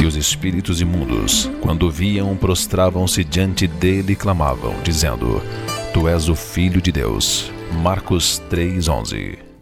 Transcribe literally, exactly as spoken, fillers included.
E os espíritos imundos, quando o viam, prostravam-se diante dele e clamavam, dizendo: Tu és o Filho de Deus. Marcos três, onze.